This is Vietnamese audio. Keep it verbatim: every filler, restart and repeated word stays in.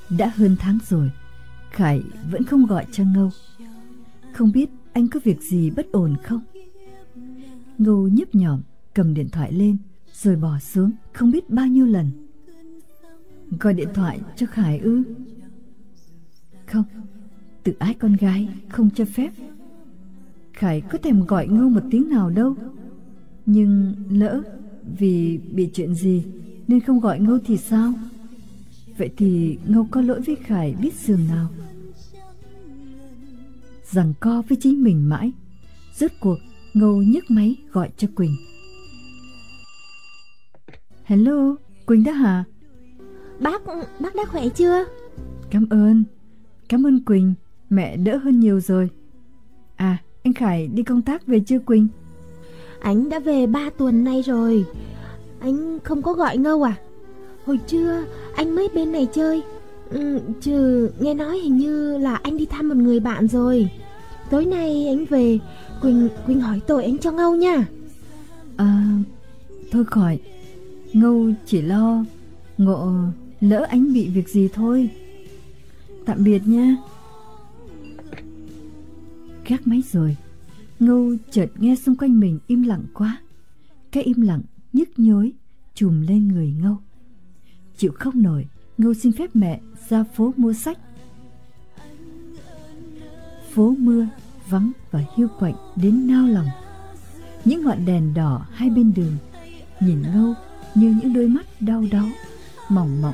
Đã hơn tháng rồi, Khải vẫn không gọi cho Ngâu. Không biết anh có việc gì bất ổn không? Ngâu nhấp nhổm cầm điện thoại lên rồi bỏ xuống không biết bao nhiêu lần. Gọi điện thoại cho Khải ư? Không, tự ái con gái không cho phép. Khải có thèm gọi Ngâu một tiếng nào đâu. Nhưng lỡ vì bị chuyện gì nên không gọi Ngâu thì sao? Vậy thì Ngâu có lỗi với Khải biết giường nào. Giằng co với chính mình mãi, rốt cuộc Ngâu nhấc máy gọi cho Quỳnh. Hello, Quỳnh đó hả? Bác, bác đã khỏe chưa? Cảm ơn, cảm ơn Quỳnh, mẹ đỡ hơn nhiều rồi. À, anh Khải đi công tác về chưa Quỳnh? Anh đã về ba tuần nay rồi. Anh không có gọi Ngâu à? Hồi trưa anh mới bên này chơi, ừ, chứ nghe nói hình như là anh đi thăm một người bạn rồi. Tối nay anh về, Quỳnh Quỳnh hỏi tội anh cho Ngâu nha. À, thôi khỏi, Ngâu chỉ lo ngộ lỡ anh bị việc gì thôi. Tạm biệt nha. Gác máy rồi, Ngâu chợt nghe xung quanh mình im lặng quá. Cái im lặng nhức nhối trùm lên người Ngâu. Chịu không nổi, Ngâu xin phép mẹ ra phố mua sách. Phố mưa vắng và hiu quạnh đến nao lòng. Những ngọn đèn đỏ hai bên đường nhìn Ngâu như những đôi mắt đau đáu, mỏng mỏng